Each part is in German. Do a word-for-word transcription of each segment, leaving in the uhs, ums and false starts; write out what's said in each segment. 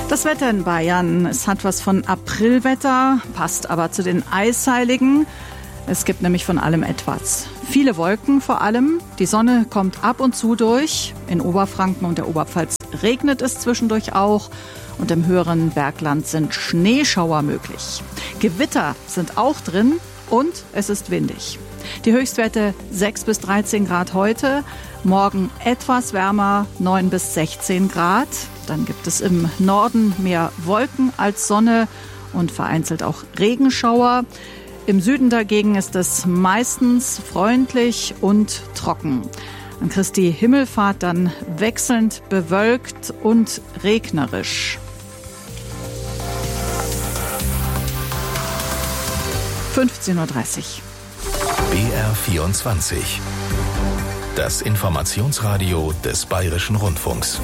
Das Wetter in Bayern, es hat was von Aprilwetter, passt aber zu den Eisheiligen. Es gibt nämlich von allem etwas. Viele Wolken vor allem, die Sonne kommt ab und zu durch. In Oberfranken und der Oberpfalz regnet es zwischendurch auch. Und im höheren Bergland sind Schneeschauer möglich. Gewitter sind auch drin und es ist windig. Die Höchstwerte sechs bis dreizehn Grad heute, morgen etwas wärmer, neun bis sechzehn Grad. Dann gibt es im Norden mehr Wolken als Sonne und vereinzelt auch Regenschauer. Im Süden dagegen ist es meistens freundlich und trocken. An Christi Himmelfahrt dann wechselnd bewölkt und regnerisch. fünfzehn Uhr dreißig. B R vierundzwanzig. Das Informationsradio des Bayerischen Rundfunks.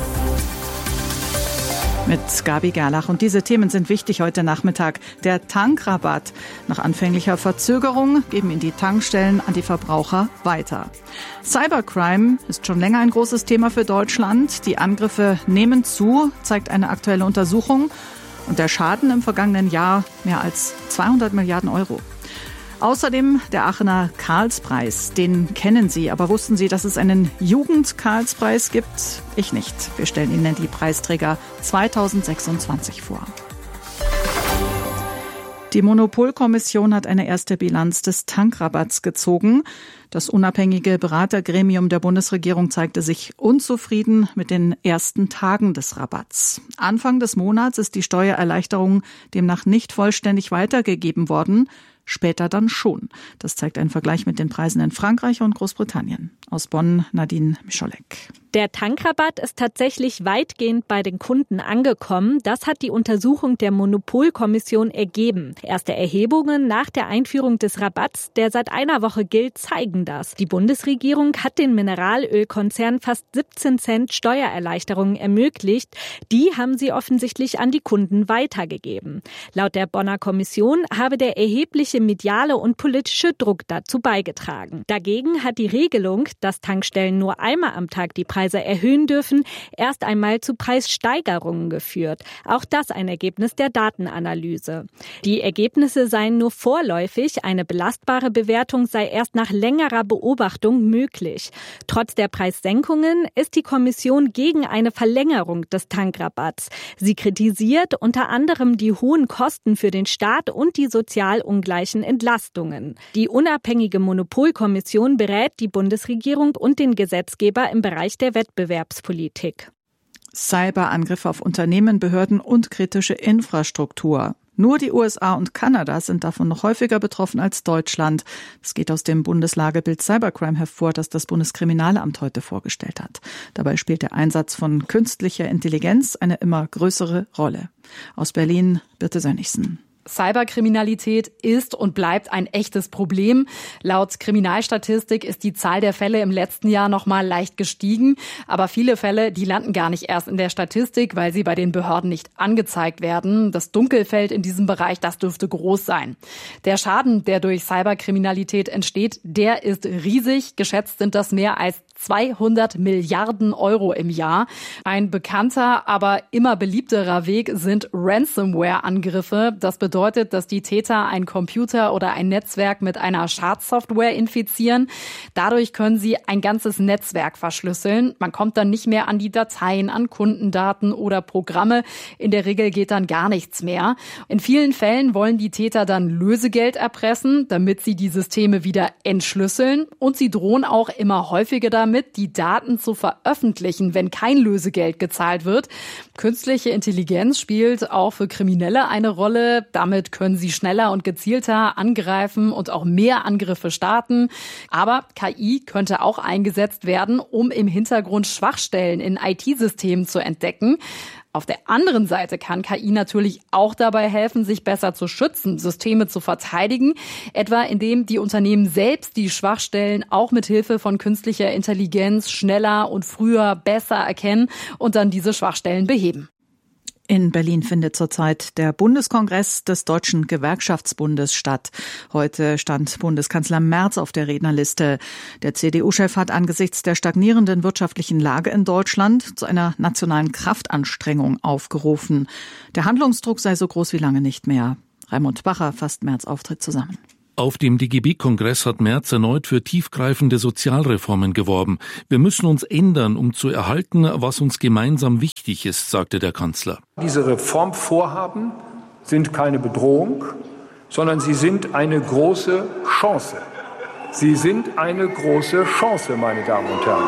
Mit Gabi Gerlach. Und diese Themen sind wichtig heute Nachmittag. Der Tankrabatt. Nach anfänglicher Verzögerung geben ihn die Tankstellen an die Verbraucher weiter. Cybercrime ist schon länger ein großes Thema für Deutschland. Die Angriffe nehmen zu, zeigt eine aktuelle Untersuchung. Und der Schaden im vergangenen Jahr mehr als zweihundert Milliarden Euro. Außerdem der Aachener Karlspreis, den kennen Sie. Aber wussten Sie, dass es einen Jugend-Karlspreis gibt? Ich nicht. Wir stellen Ihnen die Preisträger zweitausendsechsundzwanzig vor. Die Monopolkommission hat eine erste Bilanz des Tankrabatts gezogen. Das unabhängige Beratergremium der Bundesregierung zeigte sich unzufrieden mit den ersten Tagen des Rabatts. Anfang des Monats ist die Steuererleichterung demnach nicht vollständig weitergegeben worden. Später dann schon. Das zeigt ein Vergleich mit den Preisen in Frankreich und Großbritannien. Aus Bonn, Nadine Mischolek. Der Tankrabatt ist tatsächlich weitgehend bei den Kunden angekommen. Das hat die Untersuchung der Monopolkommission ergeben. Erste Erhebungen nach der Einführung des Rabatts, der seit einer Woche gilt, zeigen das. Die Bundesregierung hat den Mineralölkonzernen fast siebzehn Cent Steuererleichterungen ermöglicht. Die haben sie offensichtlich an die Kunden weitergegeben. Laut der Bonner Kommission habe der erhebliche mediale und politische Druck dazu beigetragen. Dagegen hat die Regelung, dass Tankstellen nur einmal am Tag die Preise erhöhen dürfen, erst einmal zu Preissteigerungen geführt. Auch das ein Ergebnis der Datenanalyse. Die Ergebnisse seien nur vorläufig, eine belastbare Bewertung sei erst nach längerer Beobachtung möglich. Trotz der Preissenkungen ist die Kommission gegen eine Verlängerung des Tankrabatts. Sie kritisiert unter anderem die hohen Kosten für den Staat und die sozial ungleichen Entlastungen. Die unabhängige Monopolkommission berät die Bundesregierung und den Gesetzgeber im Bereich der Wettbewerbspolitik. Cyberangriffe auf Unternehmen, Behörden und kritische Infrastruktur. Nur die U S A und Kanada sind davon noch häufiger betroffen als Deutschland. Das geht aus dem Bundeslagebild Cybercrime hervor, das das Bundeskriminalamt heute vorgestellt hat. Dabei spielt der Einsatz von künstlicher Intelligenz eine immer größere Rolle. Aus Berlin, Birte Sönnigsen. Cyberkriminalität ist und bleibt ein echtes Problem. Laut Kriminalstatistik ist die Zahl der Fälle im letzten Jahr noch mal leicht gestiegen. Aber viele Fälle, die landen gar nicht erst in der Statistik, weil sie bei den Behörden nicht angezeigt werden. Das Dunkelfeld in diesem Bereich, das dürfte groß sein. Der Schaden, der durch Cyberkriminalität entsteht, der ist riesig. Geschätzt sind das mehr als zweihundert Milliarden Euro im Jahr. Ein bekannter, aber immer beliebterer Weg sind Ransomware-Angriffe. Das bedeutet, dass die Täter ein Computer oder ein Netzwerk mit einer Schadsoftware infizieren. Dadurch können sie ein ganzes Netzwerk verschlüsseln. Man kommt dann nicht mehr an die Dateien, an Kundendaten oder Programme. In der Regel geht dann gar nichts mehr. In vielen Fällen wollen die Täter dann Lösegeld erpressen, damit sie die Systeme wieder entschlüsseln. Und sie drohen auch immer häufiger damit, die Daten zu veröffentlichen, wenn kein Lösegeld gezahlt wird. Künstliche Intelligenz spielt auch für Kriminelle eine Rolle. Damit können sie schneller und gezielter angreifen und auch mehr Angriffe starten. Aber K I könnte auch eingesetzt werden, um im Hintergrund Schwachstellen in I T-Systemen zu entdecken. Auf der anderen Seite kann K I natürlich auch dabei helfen, sich besser zu schützen, Systeme zu verteidigen, etwa indem die Unternehmen selbst die Schwachstellen auch mit Hilfe von künstlicher Intelligenz schneller und früher besser erkennen und dann diese Schwachstellen beheben. In Berlin findet zurzeit der Bundeskongress des Deutschen Gewerkschaftsbundes statt. Heute stand Bundeskanzler Merz auf der Rednerliste. Der C D U-Chef hat angesichts der stagnierenden wirtschaftlichen Lage in Deutschland zu einer nationalen Kraftanstrengung aufgerufen. Der Handlungsdruck sei so groß wie lange nicht mehr. Raimund Bacher fasst Merz' Auftritt zusammen. Auf dem D G B-Kongress hat Merz erneut für tiefgreifende Sozialreformen geworben. Wir müssen uns ändern, um zu erhalten, was uns gemeinsam wichtig ist, sagte der Kanzler. Diese Reformvorhaben sind keine Bedrohung, sondern sie sind eine große Chance. Sie sind eine große Chance, meine Damen und Herren.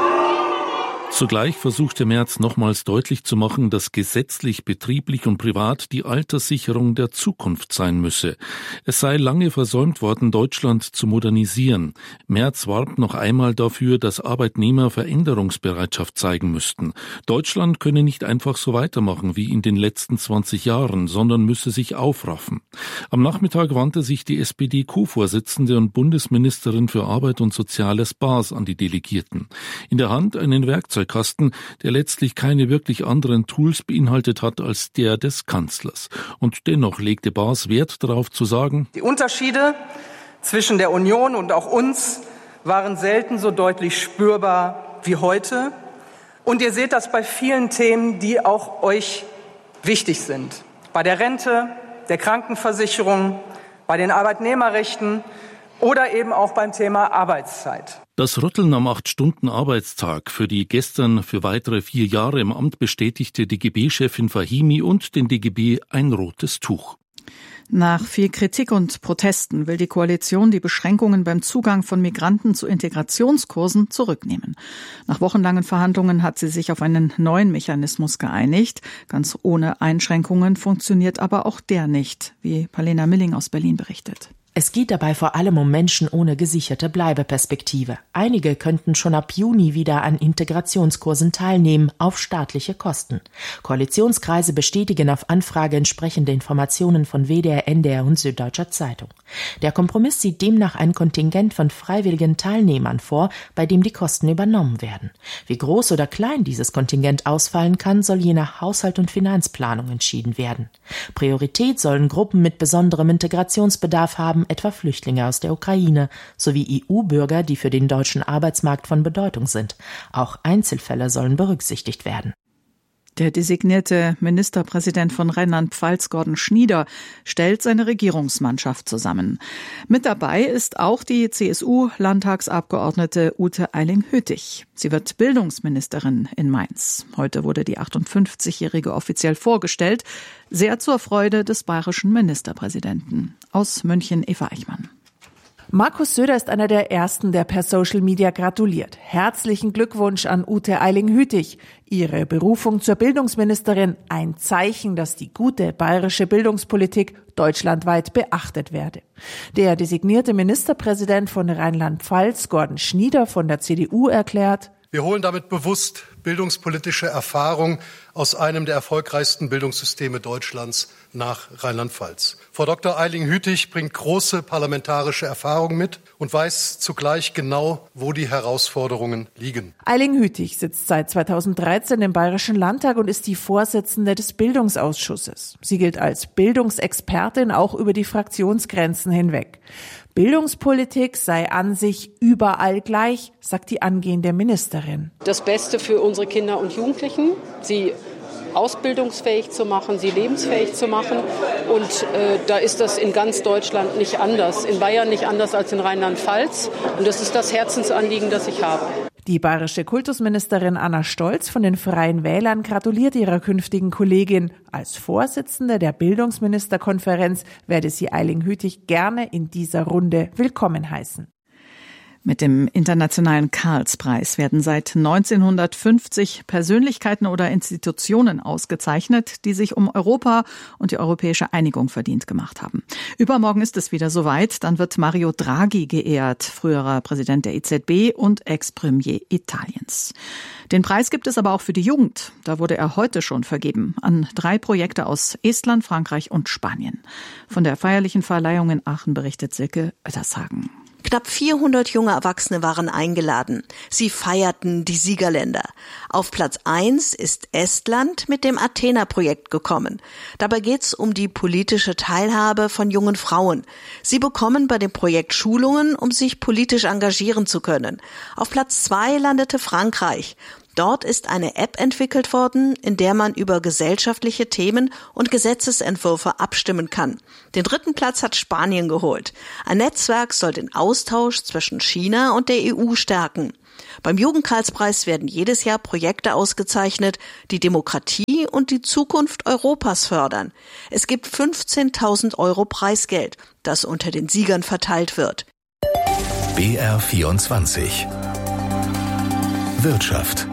Zugleich versuchte Merz nochmals deutlich zu machen, dass gesetzlich, betrieblich und privat die Alterssicherung der Zukunft sein müsse. Es sei lange versäumt worden, Deutschland zu modernisieren. Merz warb noch einmal dafür, dass Arbeitnehmer Veränderungsbereitschaft zeigen müssten. Deutschland könne nicht einfach so weitermachen wie in den letzten zwanzig Jahren, sondern müsse sich aufraffen. Am Nachmittag wandte sich die S P D-Co-Vorsitzende und Bundesministerin für Arbeit und Soziales Baas an die Delegierten. In der Hand einen Werkzeug Kasten, der letztlich keine wirklich anderen Tools beinhaltet hat als der des Kanzlers. Und dennoch legte Baas Wert darauf zu sagen: Die Unterschiede zwischen der Union und auch uns waren selten so deutlich spürbar wie heute. Und ihr seht das bei vielen Themen, die auch euch wichtig sind. Bei der Rente, der Krankenversicherung, bei den Arbeitnehmerrechten oder eben auch beim Thema Arbeitszeit. Das Rütteln am acht-Stunden-Arbeitstag für die gestern für weitere vier Jahre im Amt bestätigte D G B-Chefin Fahimi und den D G B ein rotes Tuch. Nach viel Kritik und Protesten will die Koalition die Beschränkungen beim Zugang von Migranten zu Integrationskursen zurücknehmen. Nach wochenlangen Verhandlungen hat sie sich auf einen neuen Mechanismus geeinigt. Ganz ohne Einschränkungen funktioniert aber auch der nicht, wie Palena Milling aus Berlin berichtet. Es geht dabei vor allem um Menschen ohne gesicherte Bleibeperspektive. Einige könnten schon ab Juni wieder an Integrationskursen teilnehmen, auf staatliche Kosten. Koalitionskreise bestätigen auf Anfrage entsprechende Informationen von W D R, N D R und Süddeutscher Zeitung. Der Kompromiss sieht demnach ein Kontingent von freiwilligen Teilnehmern vor, bei dem die Kosten übernommen werden. Wie groß oder klein dieses Kontingent ausfallen kann, soll je nach Haushalt und Finanzplanung entschieden werden. Priorität sollen Gruppen mit besonderem Integrationsbedarf haben, etwa Flüchtlinge aus der Ukraine, sowie E U-Bürger, die für den deutschen Arbeitsmarkt von Bedeutung sind. Auch Einzelfälle sollen berücksichtigt werden. Der designierte Ministerpräsident von Rheinland-Pfalz, Gordon Schnieder, stellt seine Regierungsmannschaft zusammen. Mit dabei ist auch die C S U-Landtagsabgeordnete Ute Eiling-Hüttich. Sie wird Bildungsministerin in Mainz. Heute wurde die achtundfünfzigjährige offiziell vorgestellt, sehr zur Freude des bayerischen Ministerpräsidenten. Aus München Eva Eichmann. Markus Söder ist einer der Ersten, der per Social Media gratuliert. Herzlichen Glückwunsch an Ute Eiling-Hüttich. Ihre Berufung zur Bildungsministerin, ein Zeichen, dass die gute bayerische Bildungspolitik deutschlandweit beachtet werde. Der designierte Ministerpräsident von Rheinland-Pfalz, Gordon Schnieder von der C D U, erklärt: Wir holen damit bewusst bildungspolitische Erfahrung aus einem der erfolgreichsten Bildungssysteme Deutschlands nach Rheinland-Pfalz. Frau Doktor Eiling-Hüttich bringt große parlamentarische Erfahrung mit und weiß zugleich genau, wo die Herausforderungen liegen. Eiling-Hüttich sitzt seit zweitausenddreizehn im Bayerischen Landtag und ist die Vorsitzende des Bildungsausschusses. Sie gilt als Bildungsexpertin auch über die Fraktionsgrenzen hinweg. Bildungspolitik sei an sich überall gleich, sagt die angehende Ministerin. Das Beste für unsere Kinder und Jugendlichen, sie ausbildungsfähig zu machen, sie lebensfähig zu machen. Und äh, da ist das in ganz Deutschland nicht anders. In Bayern nicht anders als in Rheinland-Pfalz. Und das ist das Herzensanliegen, das ich habe. Die bayerische Kultusministerin Anna Stolz von den Freien Wählern gratuliert ihrer künftigen Kollegin. Als Vorsitzende der Bildungsministerkonferenz werde sie Eiling-Hüttich gerne in dieser Runde willkommen heißen. Mit dem Internationalen Karlspreis werden seit neunzehnhundertfünfzig Persönlichkeiten oder Institutionen ausgezeichnet, die sich um Europa und die europäische Einigung verdient gemacht haben. Übermorgen ist es wieder soweit. Dann wird Mario Draghi geehrt, früherer Präsident der E Z B und Ex-Premier Italiens. Den Preis gibt es aber auch für die Jugend. Da wurde er heute schon vergeben an drei Projekte aus Estland, Frankreich und Spanien. Von der feierlichen Verleihung in Aachen berichtet Silke Oettershagen. Knapp vierhundert junge Erwachsene waren eingeladen. Sie feierten die Siegerländer. Auf Platz eins ist Estland mit dem Athena-Projekt gekommen. Dabei geht's um die politische Teilhabe von jungen Frauen. Sie bekommen bei dem Projekt Schulungen, um sich politisch engagieren zu können. Auf Platz zwei landete Frankreich. Dort ist eine App entwickelt worden, in der man über gesellschaftliche Themen und Gesetzesentwürfe abstimmen kann. Den dritten Platz hat Spanien geholt. Ein Netzwerk soll den Austausch zwischen China und der E U stärken. Beim Jugendkarlspreis werden jedes Jahr Projekte ausgezeichnet, die Demokratie und die Zukunft Europas fördern. Es gibt fünfzehntausend Euro Preisgeld, das unter den Siegern verteilt wird. B R vierundzwanzig Wirtschaft.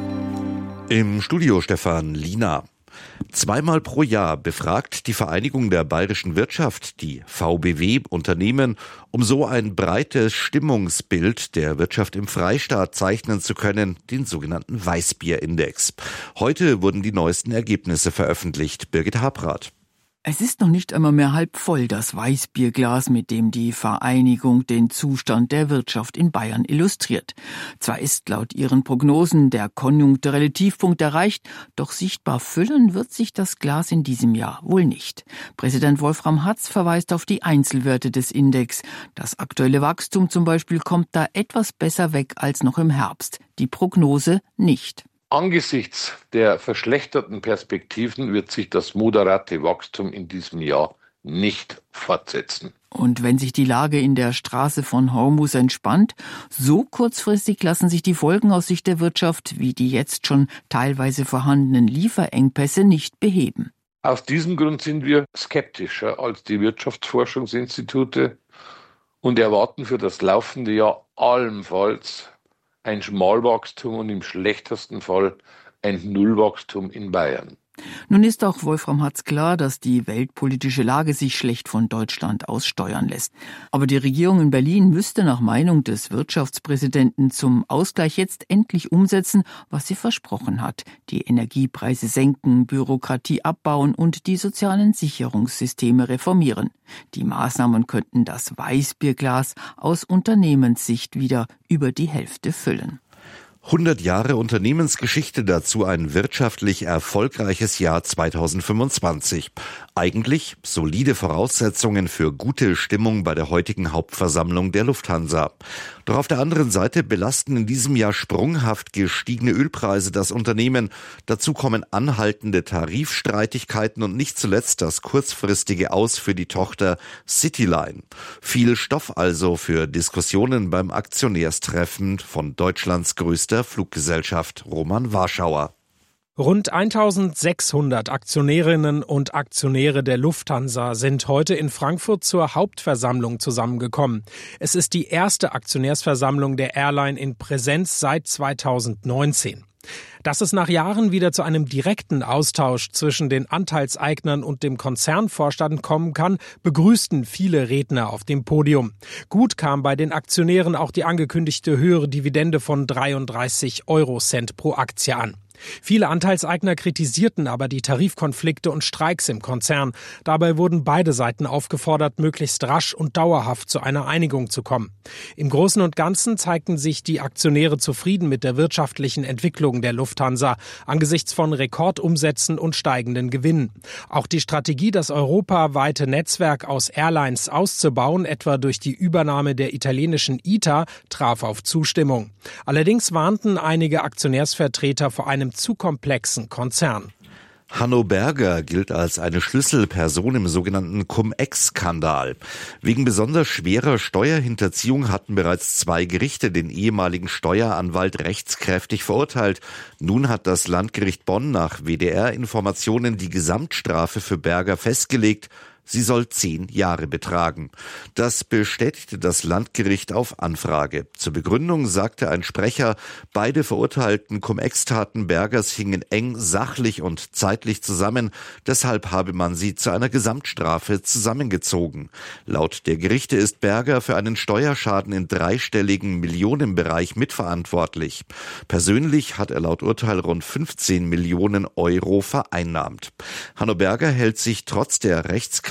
Im Studio Stefan Lina. Zweimal pro Jahr befragt die Vereinigung der bayerischen Wirtschaft, die V B W, Unternehmen, um so ein breites Stimmungsbild der Wirtschaft im Freistaat zeichnen zu können, den sogenannten Weißbierindex. Heute wurden die neuesten Ergebnisse veröffentlicht. Birgit Habrath. Es ist noch nicht einmal mehr halb voll, das Weißbierglas, mit dem die Vereinigung den Zustand der Wirtschaft in Bayern illustriert. Zwar ist laut ihren Prognosen der konjunkturelle Tiefpunkt erreicht, doch sichtbar füllen wird sich das Glas in diesem Jahr wohl nicht. Präsident Wolfram Hatz verweist auf die Einzelwerte des Index. Das aktuelle Wachstum zum Beispiel kommt da etwas besser weg als noch im Herbst. Die Prognose nicht. Angesichts der verschlechterten Perspektiven wird sich das moderate Wachstum in diesem Jahr nicht fortsetzen. Und wenn sich die Lage in der Straße von Hormuz entspannt, so kurzfristig lassen sich die Folgen aus Sicht der Wirtschaft wie die jetzt schon teilweise vorhandenen Lieferengpässe nicht beheben. Aus diesem Grund sind wir skeptischer als die Wirtschaftsforschungsinstitute und erwarten für das laufende Jahr allenfalls ein Schmalwachstum und im schlechtesten Fall ein Nullwachstum in Bayern. Nun ist auch Wolfram Hatz klar, dass die weltpolitische Lage sich schlecht von Deutschland aus steuern lässt. Aber die Regierung in Berlin müsste nach Meinung des Wirtschaftspräsidenten zum Ausgleich jetzt endlich umsetzen, was sie versprochen hat. Die Energiepreise senken, Bürokratie abbauen und die sozialen Sicherungssysteme reformieren. Die Maßnahmen könnten das Weißbierglas aus Unternehmenssicht wieder über die Hälfte füllen. hundert Jahre Unternehmensgeschichte, dazu ein wirtschaftlich erfolgreiches Jahr zweitausendfünfundzwanzig. Eigentlich solide Voraussetzungen für gute Stimmung bei der heutigen Hauptversammlung der Lufthansa. Doch auf der anderen Seite belasten in diesem Jahr sprunghaft gestiegene Ölpreise das Unternehmen. Dazu kommen anhaltende Tarifstreitigkeiten und nicht zuletzt das kurzfristige Aus für die Tochter Cityline. Viel Stoff also für Diskussionen beim Aktionärstreffen von Deutschlands größter Fluggesellschaft Roman Warschauer. Rund eintausendsechshundert Aktionärinnen und Aktionäre der Lufthansa sind heute in Frankfurt zur Hauptversammlung zusammengekommen. Es ist die erste Aktionärsversammlung der Airline in Präsenz seit zweitausendneunzehn. Dass es nach Jahren wieder zu einem direkten Austausch zwischen den Anteilseignern und dem Konzernvorstand kommen kann, begrüßten viele Redner auf dem Podium. Gut kam bei den Aktionären auch die angekündigte höhere Dividende von dreiunddreißig Eurocent pro Aktie an. Viele Anteilseigner kritisierten aber die Tarifkonflikte und Streiks im Konzern. Dabei wurden beide Seiten aufgefordert, möglichst rasch und dauerhaft zu einer Einigung zu kommen. Im Großen und Ganzen zeigten sich die Aktionäre zufrieden mit der wirtschaftlichen Entwicklung der Lufthansa angesichts von Rekordumsätzen und steigenden Gewinnen. Auch die Strategie, das europaweite Netzwerk aus Airlines auszubauen, etwa durch die Übernahme der italienischen I T A, traf auf Zustimmung. Allerdings warnten einige Aktionärsvertreter vor einem zu komplexen Konzern. Hanno Berger gilt als eine Schlüsselperson im sogenannten Cum-Ex-Skandal. Wegen besonders schwerer Steuerhinterziehung hatten bereits zwei Gerichte den ehemaligen Steueranwalt rechtskräftig verurteilt. Nun hat das Landgericht Bonn nach W D R-Informationen die Gesamtstrafe für Berger festgelegt. Sie soll zehn Jahre betragen. Das bestätigte das Landgericht auf Anfrage. Zur Begründung sagte ein Sprecher, beide verurteilten Cum-Ex-Taten Bergers hingen eng sachlich und zeitlich zusammen. Deshalb habe man sie zu einer Gesamtstrafe zusammengezogen. Laut der Gerichte ist Berger für einen Steuerschaden in dreistelligen Millionenbereich mitverantwortlich. Persönlich hat er laut Urteil rund fünfzehn Millionen Euro vereinnahmt. Hanno Berger hält sich trotz der Rechtskräftigkeit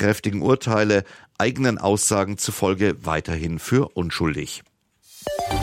aussagekräftigen Urteile, eigenen Aussagen zufolge weiterhin für unschuldig.